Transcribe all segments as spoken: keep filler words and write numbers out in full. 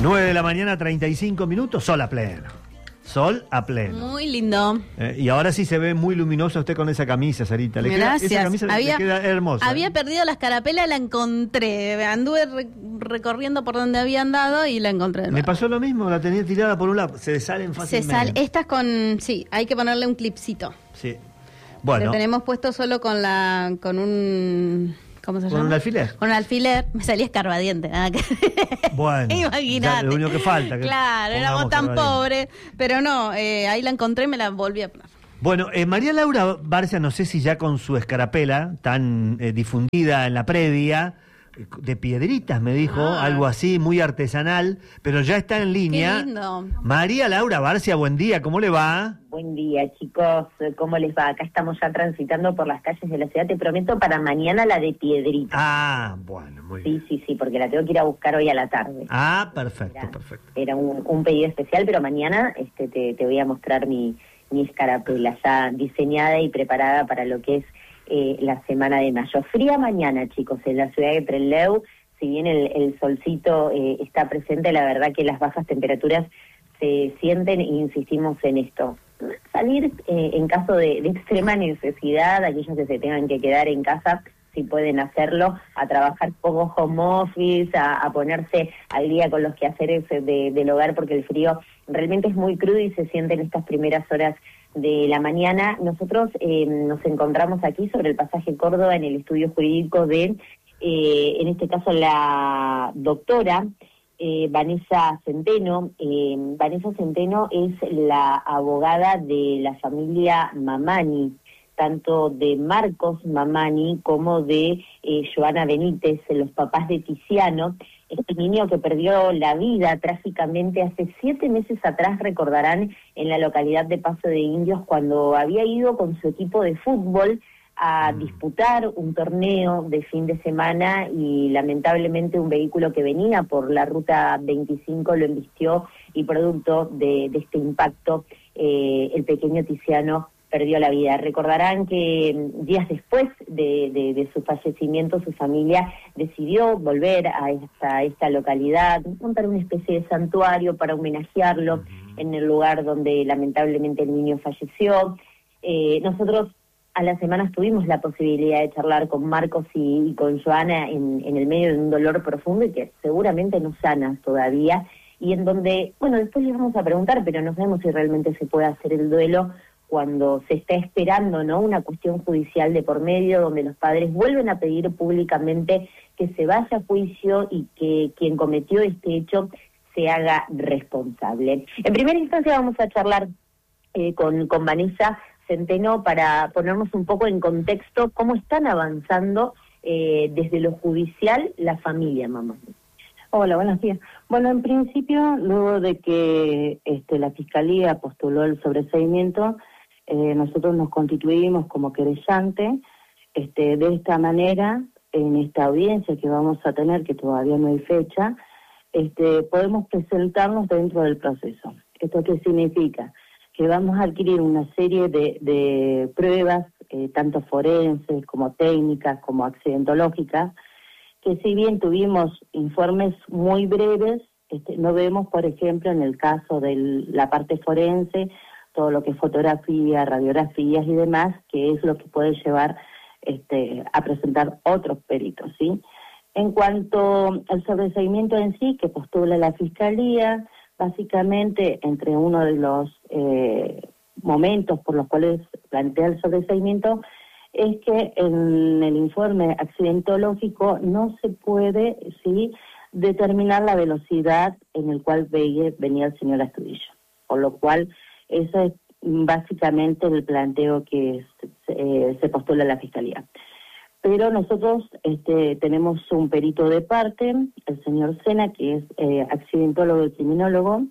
nueve de la mañana, treinta y cinco minutos, sol a pleno. Sol a pleno. Muy lindo. Eh, y ahora sí se ve muy luminoso usted con esa camisa, Sarita. Le queda, Gracias. esa camisa había, le queda hermosa. Había ¿eh? perdido la escarapela, la encontré. Anduve re recorriendo por donde había andado y la encontré. Me pasó lo mismo, la tenía tirada por un lado. Se salen fácilmente. Se sale. Estas con... Sí, hay que ponerle un clipcito. Sí. Bueno. Lo tenemos puesto solo con la... Con un... ¿Cómo se llama? ¿Con un alfiler? Con un alfiler. Me salía escarbadiente. Nada que... Bueno, imagínate. Lo único que falta. Que claro, éramos tan pobres. Pero no, eh, ahí la encontré y me la volví a poner. Bueno, eh, María Laura Barcia, no sé si ya con su escarapela tan eh, difundida en la previa, de piedritas me dijo, ah. algo así, muy artesanal, pero ya está en línea. Qué lindo. María Laura Barcia, buen día, ¿cómo le va? Buen día, chicos, ¿cómo les va? Acá estamos ya transitando por las calles de la ciudad, te prometo para mañana la de piedritas. Ah, bueno, muy bien. Sí, sí, sí, porque la tengo que ir a buscar hoy a la tarde. Ah, perfecto, era, perfecto. Era un, un pedido especial, pero mañana este, te, te voy a mostrar mi, mi escarapela ya diseñada y preparada para lo que es Eh, la semana de mayo. Fría mañana, chicos, en la ciudad de Trelew. Si bien el, el solcito eh, está presente, la verdad que las bajas temperaturas se sienten e insistimos en esto. Salir eh, en caso de, de extrema necesidad, aquellos que se tengan que quedar en casa, si pueden hacerlo, a trabajar poco home office, a, a ponerse al día con los quehaceres de, del hogar, porque el frío realmente es muy crudo y se siente en estas primeras horas de la mañana. Nosotros eh, nos encontramos aquí sobre el pasaje Córdoba en el estudio jurídico de, eh, en este caso, la doctora eh, Vanessa Centeno. Eh, Vanessa Centeno es la abogada de la familia Mamani, tanto de Marcos Mamani como de eh, Joana Benítez, los papás de Tiziano, este niño que perdió la vida trágicamente hace siete meses atrás, recordarán, en la localidad de Paso de Indios, cuando había ido con su equipo de fútbol a disputar un torneo de fin de semana y lamentablemente un vehículo que venía por la ruta veinticinco lo embistió y producto de, de este impacto eh, el pequeño Tiziano perdió la vida. Recordarán que días después de, de, de su fallecimiento, su familia decidió volver a esta, esta localidad, montar una especie de santuario para homenajearlo en el lugar donde lamentablemente el niño falleció. Eh, nosotros a las semanas tuvimos la posibilidad de charlar con Marcos y, y con Joana en, en el medio de un dolor profundo y que seguramente no sana todavía, y en donde, bueno, después les vamos a preguntar, pero no sabemos si realmente se puede hacer el duelo cuando se está esperando, ¿no?, una cuestión judicial de por medio, donde los padres vuelven a pedir públicamente que se vaya a juicio y que quien cometió este hecho se haga responsable. En primera instancia vamos a charlar eh, con, con Vanessa Centeno para ponernos un poco en contexto cómo están avanzando eh, desde lo judicial la familia, mamá. Hola, buenos días. Bueno, en principio, luego de que este, la Fiscalía postuló el sobreseimiento, eh, nosotros nos constituimos como querellante. Este, de esta manera, en esta audiencia que vamos a tener, que todavía no hay fecha, este, podemos presentarnos dentro del proceso. ¿Esto qué significa? Que vamos a adquirir una serie de, de pruebas, eh, tanto forenses como técnicas, como accidentológicas, que si bien tuvimos informes muy breves, este, no vemos, por ejemplo, en el caso de la parte forense, todo lo que es fotografía, radiografías y demás, que es lo que puede llevar este, a presentar otros peritos, ¿sí? En cuanto al sobreseimiento en sí, que postula la Fiscalía, básicamente, entre uno de los eh, momentos por los cuales plantea el sobreseimiento, es que en el informe accidentológico no se puede, sí, determinar la velocidad en el cual venía el señor Astudillo. Por lo cual, eso es básicamente el planteo que eh, se postula a la Fiscalía. Pero nosotros este, tenemos un perito de parte, el señor Sena, que es eh, accidentólogo y criminólogo,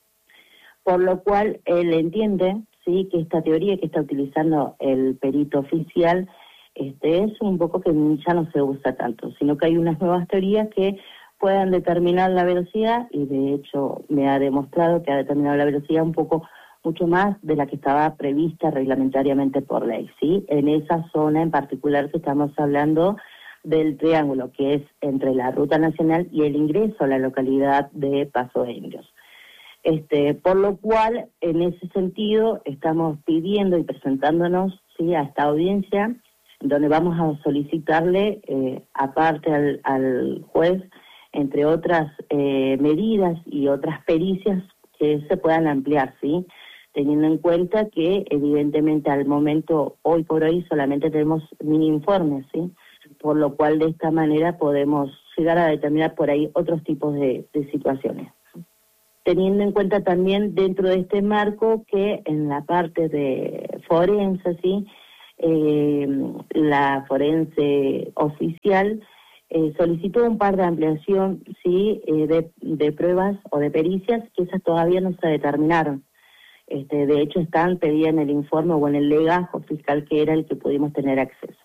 por lo cual él entiende, sí, que esta teoría que está utilizando el perito oficial este, es un poco que ya no se usa tanto, sino que hay unas nuevas teorías que puedan determinar la velocidad, y de hecho me ha demostrado que ha determinado la velocidad un poco mucho más de la que estaba prevista reglamentariamente por ley, ¿sí? En esa zona en particular que estamos hablando del triángulo, que es entre la ruta nacional y el ingreso a la localidad de Paso de Indios. Este, por lo cual, en ese sentido, estamos pidiendo y presentándonos, ¿sí?, a esta audiencia, donde vamos a solicitarle, eh, aparte al, al juez, entre otras eh, medidas y otras pericias que se puedan ampliar, ¿sí?, teniendo en cuenta que evidentemente al momento, hoy por hoy, solamente tenemos mini informes, ¿sí?, por lo cual de esta manera podemos llegar a determinar por ahí otros tipos de, de situaciones. Teniendo en cuenta también dentro de este marco que en la parte de forense, ¿sí?, eh, la forense oficial eh, solicitó un par de ampliación, ¿sí?, eh, de, de pruebas o de pericias, que esas todavía no se determinaron. Este, de hecho, están pedidas en el informe o en el legajo fiscal que era el que pudimos tener acceso.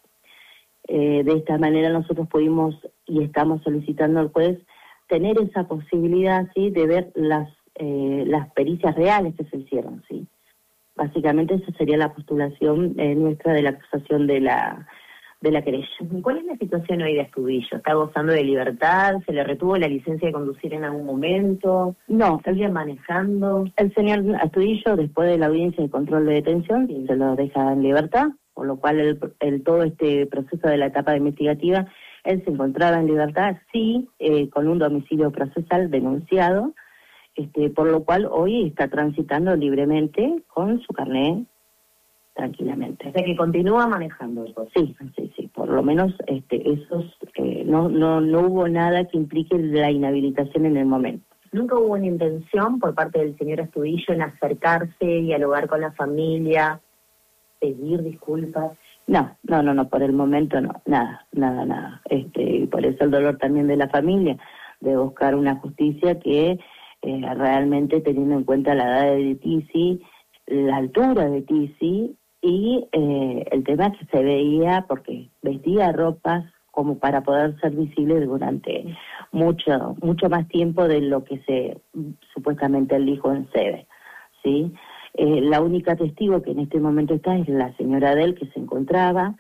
Eh, de esta manera nosotros pudimos y estamos solicitando al juez tener esa posibilidad, ¿sí?, de ver las eh, las pericias reales que se hicieron, ¿sí? Básicamente esa sería la postulación eh, nuestra de la acusación de la de la querella. ¿Cuál es la situación hoy de Astudillo? ¿Está gozando de libertad? ¿Se le retuvo la licencia de conducir en algún momento? No. ¿Sigue manejando? El señor Astudillo, después de la audiencia de control de detención, sí, se lo deja en libertad, por lo cual el, el todo este proceso de la etapa investigativa, él se encontraba en libertad, sí, eh, con un domicilio procesal denunciado, este, por lo cual hoy está transitando libremente con su carnet tranquilamente. O sea que continúa manejando eso. Sí, sí, sí, por lo menos este, esos, eh, no, no, no hubo nada que implique la inhabilitación en el momento. ¿Nunca hubo una intención por parte del señor Astudillo en acercarse, dialogar con la familia, pedir disculpas? No, no, no, no, por el momento no, nada, nada, nada. Este, y por eso el dolor también de la familia, de buscar una justicia que eh, realmente, teniendo en cuenta la edad de Tizi, la altura de Tizi y eh, el tema que se veía, porque vestía ropas como para poder ser visible durante mucho mucho más tiempo de lo que se supuestamente él dijo en sede, ¿sí? Eh, la única testigo que en este momento está es la señora Adel, que se encontraba.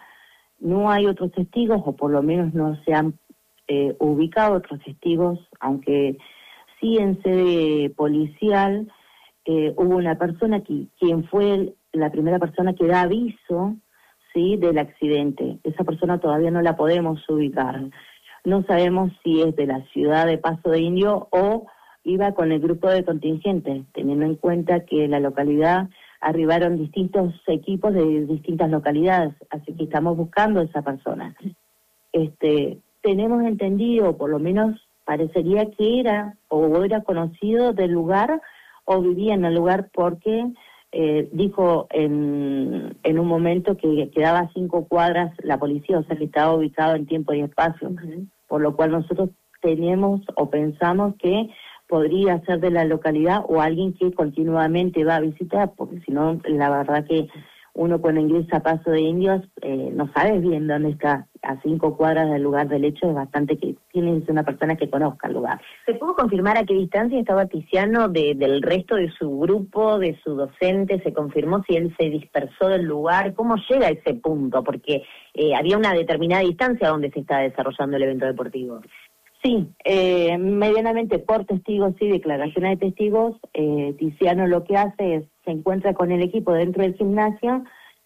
No hay otros testigos, o por lo menos no se han eh, ubicado otros testigos, aunque sí en sede policial eh, hubo una persona que, quien fue la primera persona que da aviso, ¿sí?, del accidente. Esa persona todavía no la podemos ubicar. No sabemos si es de la ciudad de Paso de Indio o iba con el grupo de contingentes, teniendo en cuenta que en la localidad arribaron distintos equipos de distintas localidades, así que estamos buscando a esa persona. Este, tenemos entendido, por lo menos parecería que era o era conocido del lugar o vivía en el lugar, porque eh, dijo en, en un momento que quedaba a cinco cuadras la policía, o sea que estaba ubicado en tiempo y espacio, uh-huh. Por lo cual nosotros tenemos o pensamos que podría ser de la localidad o alguien que continuamente va a visitar, porque si no, la verdad que uno cuando ingresa a Paso de Indios eh, no sabe bien dónde está. A cinco cuadras del lugar del hecho es bastante que tiene que ser una persona que conozca el lugar. ¿Se pudo confirmar a qué distancia estaba Tiziano de, del resto de su grupo, de su docente? ¿Se confirmó si él se dispersó del lugar? ¿Cómo llega a ese punto? Porque eh, había una determinada distancia donde se está desarrollando el evento deportivo. Sí, eh, medianamente por testigos, sí, declaraciones de testigos, eh, Tiziano lo que hace es, se encuentra con el equipo dentro del gimnasio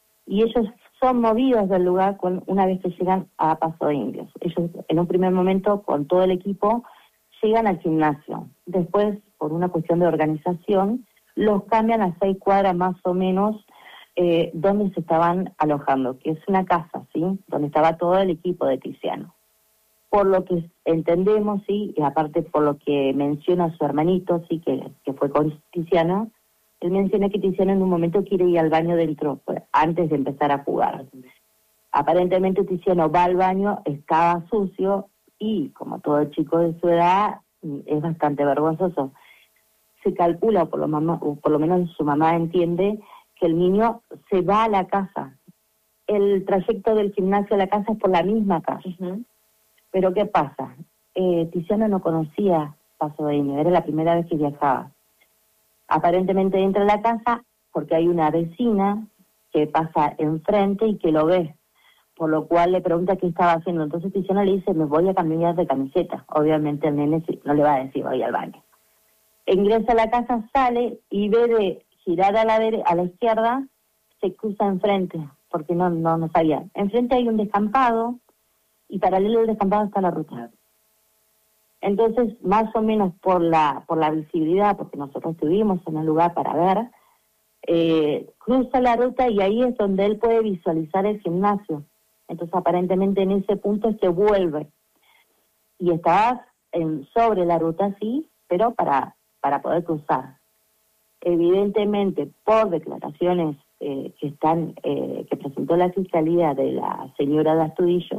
y ellos son movidos del lugar con, una vez que llegan a Paso de Indios. Ellos en un primer momento con todo el equipo llegan al gimnasio. Después, por una cuestión de organización, los cambian a seis cuadras más o menos eh, donde se estaban alojando, que es una casa, ¿sí?, donde estaba todo el equipo de Tiziano. Por lo que entendemos, sí, y aparte por lo que menciona su hermanito, sí, que, que fue con Tiziano, él menciona que Tiziano en un momento quiere ir al baño dentro, pues, antes de empezar a jugar. Aparentemente Tiziano va al baño, estaba sucio, y como todo chico de su edad, es bastante vergonzoso. Se calcula, o por lo, mamá, o por lo menos su mamá entiende, que el niño se va a la casa. El trayecto del gimnasio a la casa es por la misma calle. Uh-huh. Pero ¿qué pasa? Eh, Tiziano no conocía Paso de Indios, era la primera vez que viajaba. Aparentemente entra a la casa porque hay una vecina que pasa enfrente y que lo ve. por lo cual le pregunta qué estaba haciendo. Entonces Tiziana le dice, me voy a cambiar de camiseta. Obviamente el nene no le va a decir, voy al baño. Ingresa a la casa, sale y ve de girar a la dere- a la izquierda, se cruza enfrente, porque no, no, no sabía. Enfrente hay un descampado y paralelo al descampado está la ruta. Entonces, más o menos por la por la visibilidad, porque nosotros estuvimos en el lugar para ver, eh, cruza la ruta y ahí es donde él puede visualizar el gimnasio. Entonces, aparentemente en ese punto se vuelve. Y estabas en, sobre la ruta, sí, pero para, para poder cruzar. Evidentemente, por declaraciones eh, que están eh, que presentó la Fiscalía de la señora de Astudillo,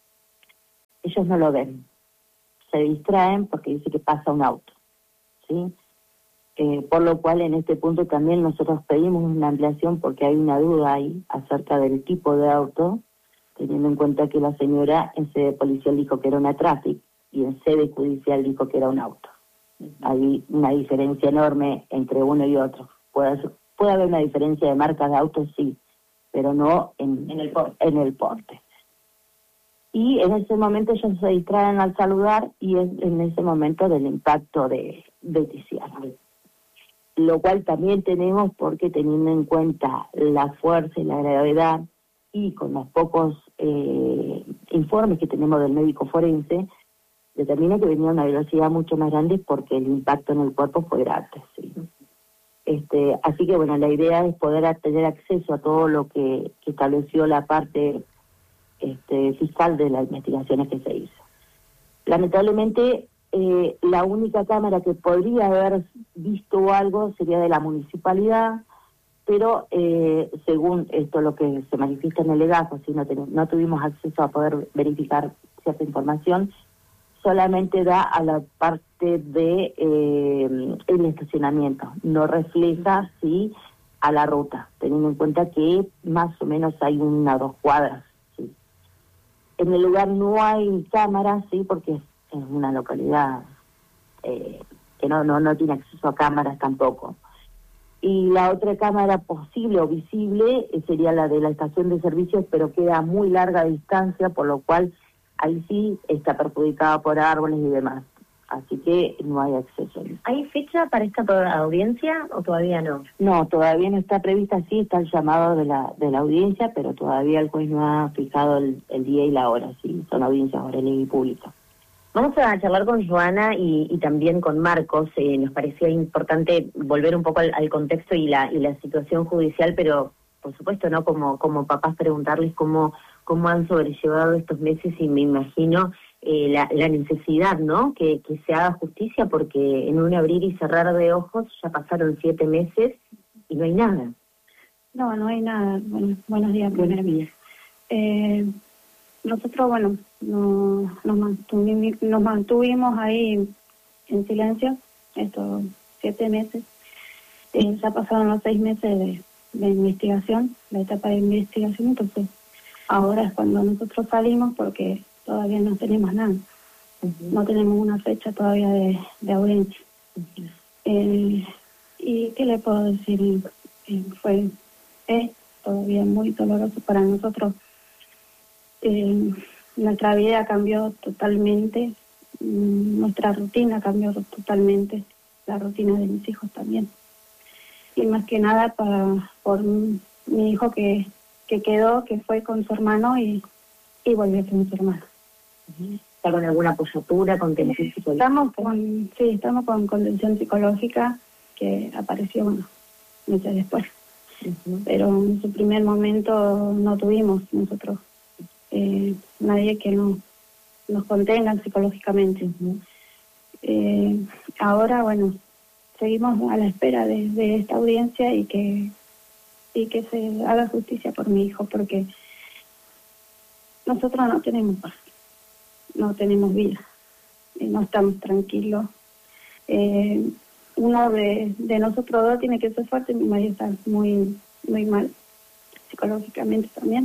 ellos no lo ven. Se distraen porque dice que pasa un auto, ¿sí? Eh, por lo cual en este punto también nosotros pedimos una ampliación porque hay una duda ahí acerca del tipo de auto, teniendo en cuenta que la señora en sede policial dijo que era una Traffic y en sede judicial dijo que era un auto. Uh-huh. Hay una diferencia enorme entre uno y otro. Puede, puede haber una diferencia de marcas de autos, sí, pero no en, en, el, porte. en el porte. Y en ese momento ellos se distraen al saludar y es en ese momento del impacto de, de Tiziana. Lo cual también tenemos porque teniendo en cuenta la fuerza y la gravedad y con los pocos eh, informes que tenemos del médico forense, determina que venía a una velocidad mucho más grande porque el impacto en el cuerpo fue grande. ¿Sí? Este, así que bueno, la idea es poder tener acceso a todo lo que, que estableció la parte este, fiscal de las investigaciones que se hizo. Lamentablemente, eh, la única cámara que podría haber visto algo sería de la municipalidad, pero eh, según esto lo que se manifiesta en el legajo, si no, ten, no tuvimos acceso a poder verificar cierta información, solamente da a la parte de eh, el estacionamiento, no refleja sí a la ruta, teniendo en cuenta que más o menos hay una o dos cuadras. ¿Sí? En el lugar no hay cámaras, sí, porque es una localidad eh, que no, no, no tiene acceso a cámaras tampoco. Y la otra cámara posible o visible eh, sería la de la estación de servicios, pero queda a muy larga distancia, por lo cual ahí sí está perjudicada por árboles y demás. Así que no hay acceso. ¿Hay fecha para esta audiencia o todavía no? No, todavía no está prevista, sí está el llamado de la de la audiencia, pero todavía el juez no ha fijado el, el día y la hora, sí, son audiencias orales y públicas. Vamos a charlar con Joana y, y también con Marcos. Eh, nos parecía importante volver un poco al, al contexto y la y la situación judicial, pero por supuesto, ¿no? Como como papás preguntarles cómo cómo han sobrellevado estos meses y me imagino eh, la, la necesidad, ¿no? Que, que se haga justicia porque en un abrir y cerrar de ojos ya pasaron siete meses y no hay nada. No, no hay nada. Bueno, buenos días, buenos días. Eh, nosotros, bueno, no, nos, mantuvimos, nos mantuvimos ahí en silencio estos siete meses. Eh, ya pasaron los seis meses de, de investigación, la etapa de investigación, entonces ahora es cuando nosotros salimos porque todavía no tenemos nada. Uh-huh. No tenemos una fecha todavía de, de audiencia. Uh-huh. Eh, ¿Y qué le puedo decir? Eh, fue es todavía muy doloroso para nosotros. Eh, nuestra vida cambió totalmente, nuestra rutina cambió totalmente, la rutina de mis hijos también. Y más que nada para por mi hijo que, que quedó, que fue con su hermano y, y volvió con su hermano. ¿Está con alguna apoyatura, contención psicológica? Estamos con, sí, estamos con contención psicológica que apareció, bueno, meses después. Uh-huh. Pero en su primer momento no tuvimos nosotros eh, nadie que nos, nos contenga psicológicamente. Uh-huh. Eh, ahora, bueno, seguimos a la espera de, de esta audiencia y que y que se haga justicia por mi hijo, porque nosotros no tenemos paz, no tenemos vida, eh, no estamos tranquilos. Eh, uno de, de nosotros dos tiene que ser fuerte, mi marido está muy muy mal psicológicamente también,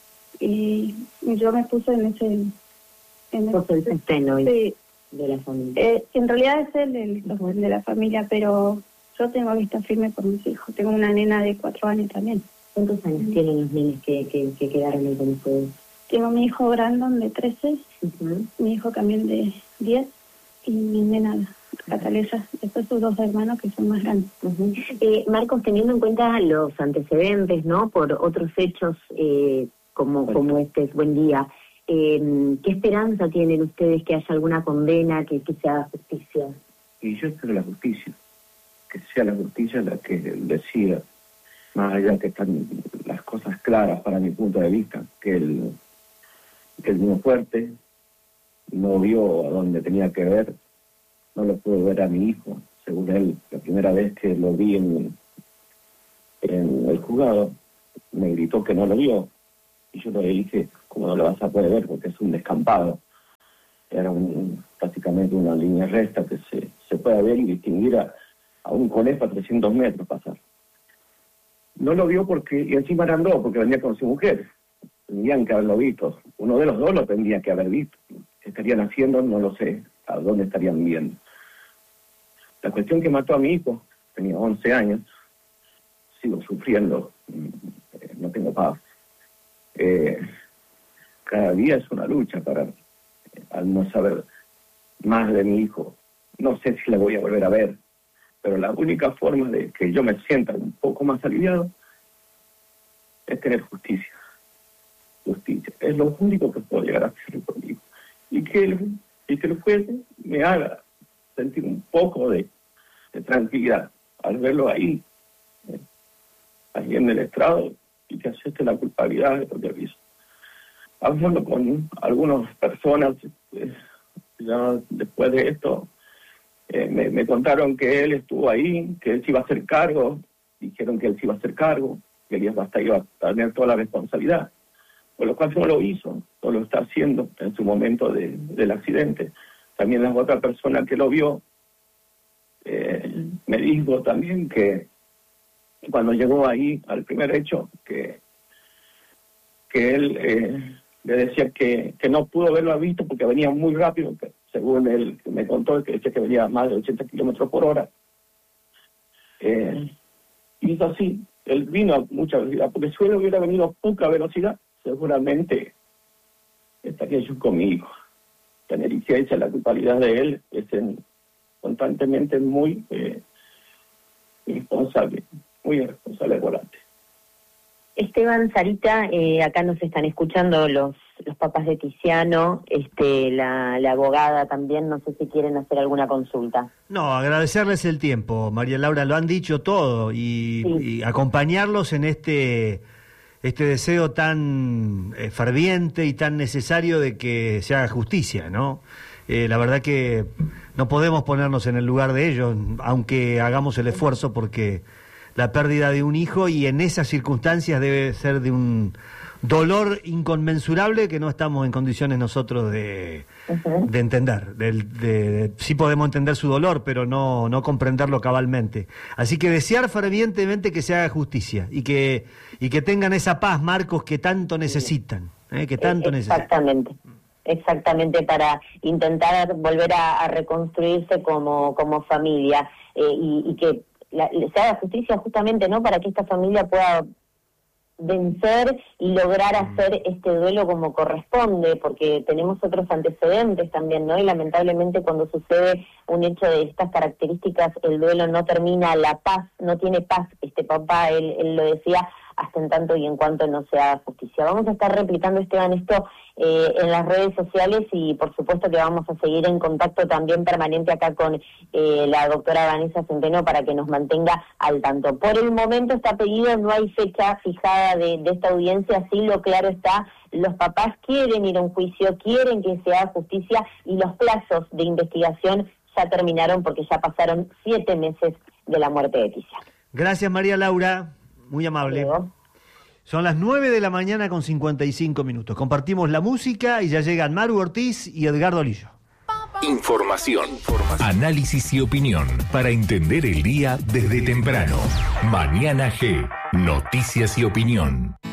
y yo me puse en ese en ese, el seno sí, de la familia. Eh, en realidad es el, el, el de la familia, pero yo tengo que estar firme por mis hijos. Tengo una nena de cuatro años también. ¿Cuántos años mm. tienen los nenes que, que, que quedaron ahí con ustedes? tengo mi hijo Brandon de trece, uh-huh. mi hijo también de diez y mi nena Catalina, después sus dos hermanos que son más grandes. Uh-huh. Eh, Marcos, teniendo en cuenta los antecedentes, ¿no? Por otros hechos eh, como, como este, buen día, eh, ¿qué esperanza tienen ustedes que haya alguna condena, que, que se haga justicia? Y yo espero la justicia, que sea la justicia la que decida, más allá que están las cosas claras para mi punto de vista, que el, que el niño fuerte no vio a donde tenía que ver, no lo pudo ver a mi hijo, según él, la primera vez que lo vi en, en el juzgado, me gritó que no lo vio, y yo le dije, ¿cómo no lo vas a poder ver? Porque es un descampado. Era un, básicamente una línea recta que se, se puede ver y distinguir a, a un conejo a trescientos metros pasar. No lo vio porque, y encima eran dos, porque venía con su mujer. Tendrían que haberlo visto. Uno de los dos lo tendría que haber visto. ¿Qué estarían haciendo? No lo sé. ¿A dónde estarían viendo? La cuestión que mató a mi hijo, tenía once años, sigo sufriendo, eh, no tengo paz. Eh, cada día es una lucha para, eh, al no saber más de mi hijo. No sé si le voy a volver a ver, pero la única forma de que yo me sienta un poco más aliviado es tener justicia. Justicia. Es lo único que puedo llegar a hacer por mi hijo. Y que el, y que el juez me haga sentir un poco de, de tranquilidad al verlo ahí, eh, ahí en el estrado, y que acepte la culpabilidad de lo que hizo. Hablando con algunas personas, eh, ya después de esto, eh, me, me contaron que él estuvo ahí, que él se iba a hacer cargo, dijeron que él se iba a hacer cargo, que Elías Basta iba a tener toda la responsabilidad, por lo cual no lo hizo, no lo está haciendo en su momento de, del accidente. También la otra persona que lo vio eh, me dijo también que cuando llegó ahí al primer hecho, que, que él eh, le decía que, que no pudo haberlo visto porque venía muy rápido, que según él me contó, que decía que venía a más de ochenta kilómetros por hora. Eh, y es así, él vino a mucha velocidad, porque si él hubiera venido a poca velocidad, seguramente estaría yo conmigo. La negligencia, la culpabilidad de él es en, constantemente muy eh, irresponsable, muy irresponsable al volante. Esteban, Sarita, eh, acá nos están escuchando los los papás de Tiziano, este, la, la abogada también, no sé si quieren hacer alguna consulta. No, agradecerles el tiempo, María Laura, lo han dicho todo, y, sí. y acompañarlos en este... este deseo tan eh, ferviente y tan necesario de que se haga justicia, ¿no? Eh, la verdad que no podemos ponernos en el lugar de ellos, aunque hagamos el esfuerzo, porque la pérdida de un hijo, y en esas circunstancias, debe ser de un dolor inconmensurable que no estamos en condiciones nosotros de, uh-huh. de entender. De, de, de, sí podemos entender su dolor, pero no, no comprenderlo cabalmente. Así que desear fervientemente que se haga justicia y que, y que tengan esa paz, Marcos, que tanto necesitan. ¿eh? Que tanto Exactamente. necesitan. Exactamente, para intentar volver a, a reconstruirse como, como familia eh, y, y que la, se haga justicia justamente, ¿no? Para que esta familia pueda vencer y lograr hacer este duelo como corresponde, porque tenemos otros antecedentes también, ¿no? Y lamentablemente cuando sucede un hecho de estas características, el duelo no termina, la paz, no tiene paz este papá, él, él lo decía, hasta en tanto y en cuanto no se haga justicia. Vamos a estar replicando, Esteban, esto eh, en las redes sociales, y por supuesto que vamos a seguir en contacto también permanente acá con eh, la doctora Vanessa Centeno para que nos mantenga al tanto. Por el momento está pedido, no hay fecha fijada de, de esta audiencia, sí, lo claro está, los papás quieren ir a un juicio, quieren que se haga justicia, y los plazos de investigación ya terminaron porque ya pasaron siete meses de la muerte de Tiziano. Gracias, María Laura. Muy amable. Son las nueve de la mañana con cincuenta y cinco minutos. Compartimos la música y ya llegan Maru Ortiz y Edgardo Lillo. Información, análisis y opinión para entender el día desde temprano. Mañana G, noticias y opinión.